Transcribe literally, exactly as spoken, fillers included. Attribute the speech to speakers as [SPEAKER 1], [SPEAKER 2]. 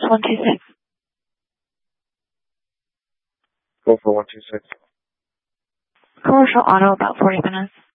[SPEAKER 1] one two six.
[SPEAKER 2] Go for one two six.
[SPEAKER 1] Commercial auto, about forty minutes.